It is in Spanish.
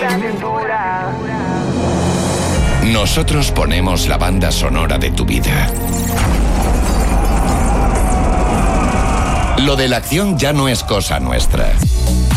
Nosotros ponemos la banda sonora de tu vida. Lo de la acción ya no es cosa nuestra.